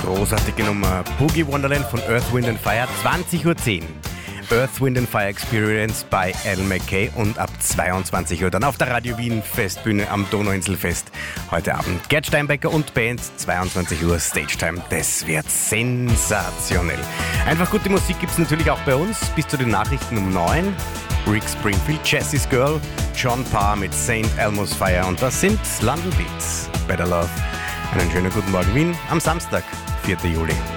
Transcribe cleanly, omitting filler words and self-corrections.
großartige Nummer Boogie Wonderland von Earth, Wind & Fire, 20.10 Uhr. Earth, Wind & Fire Experience bei Alan McKay und ab 22 Uhr dann auf der Radio Wien Festbühne am Donauinselfest. Heute Abend Gerd Steinbecker und Band, 22 Uhr Stage Time. Das wird sensationell. Einfach gute Musik gibt es natürlich auch bei uns, bis zu den Nachrichten um 9. Rick Springfield, Jessie's Girl, John Parr mit St. Elmo's Fire und das sind London Beats. Better Love. Einen schönen guten Morgen Wien am Samstag, 4. Juli.